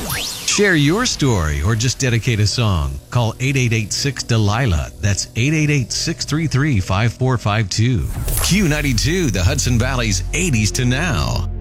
Share your story or just dedicate a song. Call 888-6-DELILA. That's 888-633-5452. Q92, the Hudson Valley's 80s to now.